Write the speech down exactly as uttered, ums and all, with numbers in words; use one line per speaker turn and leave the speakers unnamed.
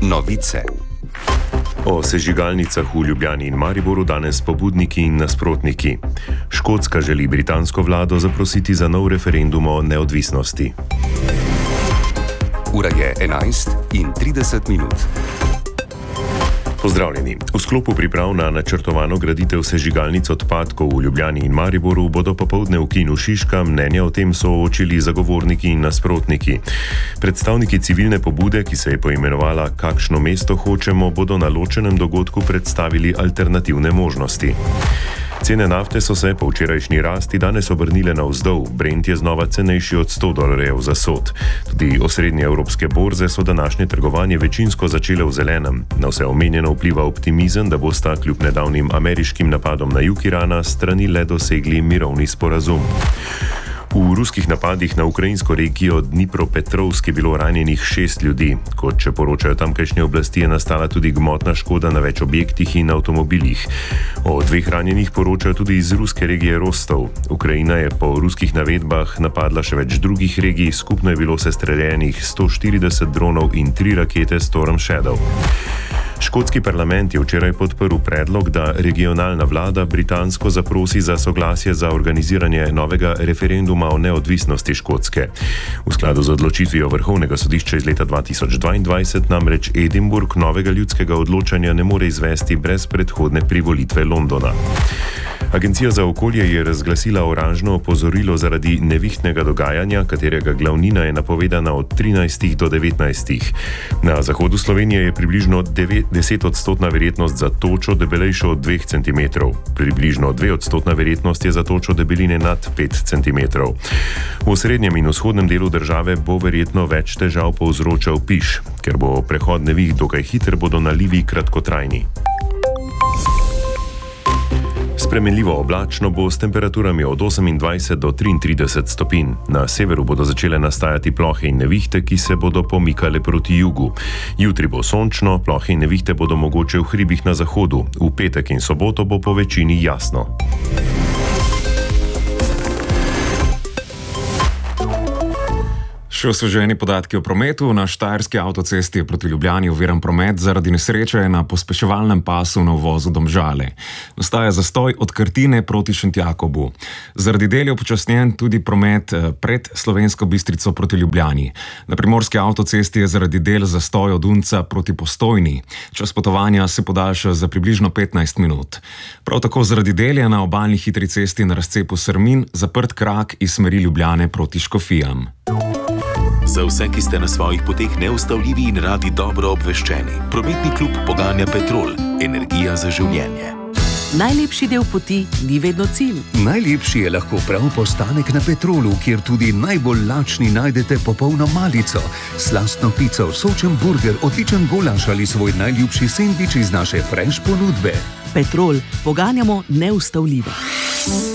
Novice. O sežigalnicah v Ljubljani in Mariboru danes pobudniki in nasprotniki. Škotska želi britansko vlado zaprositi za nov referendum o neodvisnosti.
Ura je enajst in trideset minut.
Pozdravljeni. V sklopu priprav na načrtovano graditev sežigalnic odpadkov v Ljubljani in Mariboru bodo popoldne v kinu Šiška mnenja o tem soočili zagovorniki in nasprotniki. Predstavniki civilne pobude, ki se je poimenovala Kakšno mesto hočemo, bodo na ločenem dogodku predstavili alternativne možnosti. Cene nafte so se po včerajšnji rasti danes obrnile navzdol. Brent je znova cenejši od sto dolarjev za sod. Tudi osrednje evropske borze so današnje trgovanje večinsko začele v zelenem. Na vse omenjeno vpliva optimizem, da bosta kljub nedavnim ameriškim napadom na jug Irana strani le dosegli mirovni sporazum. V ruskih napadih na ukrajinsko regijo Dnipropetrovsk je bilo ranjenih šest ljudi. Kot če poročajo tamkajšnje oblasti, je nastala tudi gmotna škoda na več objektih in avtomobilih. O dveh ranjenih poročajo tudi iz ruske regije Rostov. Ukrajina je po ruskih navedbah napadla še več drugih regij, skupno je bilo sestreljenih sto štirideset dronov in tri rakete Storm Shadow. Škotski parlament je včeraj podprl predlog, da regionalna vlada britansko zaprosi za soglasje za organiziranje novega referenduma o neodvisnosti Škotske. V skladu z odločitvijo Vrhovnega sodišča iz leta dva tisoč dvaindvajset namreč Edinburgh novega ljudskega odločanja ne more izvesti brez predhodne privolitve Londona. Agencija za okolje je razglasila oranžno opozorilo zaradi nevihtnega dogajanja, katerega glavnina je napovedana od trinajstih do devetnajstih. Na zahodu Slovenije je približno deset odstotna verjetnost za točo debelejšo od dveh centimetrov. Približno dve odstotna verjetnost je za točo debeline nad pet centimetrov. V osrednjem in vzhodnem delu države bo verjetno več težav povzročal piš. Ker bo prehod neviht dokaj hiter, bodo nalivi kratkotrajni. Spremenljivo oblačno bo s temperaturami od osemindvajset do triintrideset stopinj. Na severu bodo začele nastajati plohe in nevihte, ki se bodo pomikale proti jugu. Jutri bo sončno, plohe in nevihte bodo mogoče v hribih na zahodu. V petek in soboto bo po večini jasno.
Še osveženi podatki o prometu. Na štajerski avtocesti je proti Ljubljani oviran promet zaradi nesreče na pospeševalnem pasu na uvozu Domžale. Nastaja zastoj od Krtine proti Šentjakobu. Zaradi del je upočasnjen tudi promet pred Slovensko Bistrico proti Ljubljani. Na primorski avtocesti je zaradi del zastoj od Unca proti Postojni. Čas potovanja se podaljša za približno petnajst minut. Prav tako zaradi del je na obalni hitri cesti na razcepu Srmin zaprt krak iz smeri Ljubljane proti Škofijam.
Za vse, ki ste na svojih poteh neustavljivi in radi dobro obveščeni, prometni klub poganja Petrol, energija za življenje.
Najlepši del poti ni vedno cilj.
Najlepši je lahko prav postanek na Petrolu, kjer tudi najbolj lačni najdete popolno malico, slastno pico, sočen burger, odličen golaš ali svoj najljubši sendvič iz naše fresh ponudbe.
Petrol, poganjamo neustavljivo.